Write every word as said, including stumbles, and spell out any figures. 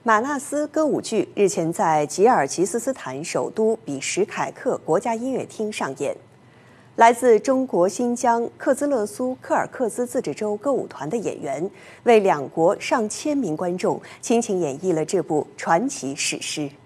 马纳斯歌舞剧日前在吉尔吉斯斯坦首都比什凯克国家音乐厅上演。来自中国新疆克孜勒苏柯尔克孜自治州歌舞团的演员，为两国上千名观众倾情演绎了这部传奇史诗。